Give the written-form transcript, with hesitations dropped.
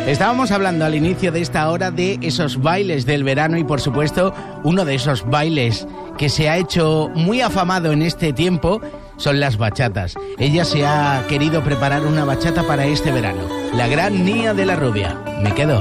Estábamos hablando al inicio de esta hora de esos bailes del verano y, por supuesto, uno de esos bailes que se ha hecho muy afamado en este tiempo son las bachatas. Ella se ha querido preparar una bachata para este verano. La gran Nia de la Rubia. Me quedo.